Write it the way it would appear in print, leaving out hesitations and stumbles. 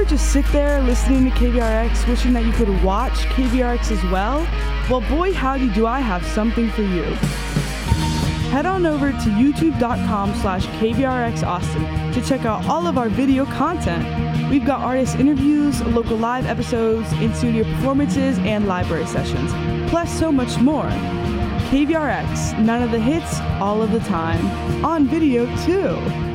ever just sit there listening to KVRX wishing that you could watch KVRX as well? Well, boy howdy do I have something for you. Head on over to youtube.com/KVRXAustin to check out all of our video content. We've got artist interviews, local live episodes, in-studio performances, and library sessions, plus so much more. KVRX, none of the hits, all of the time. On video, too.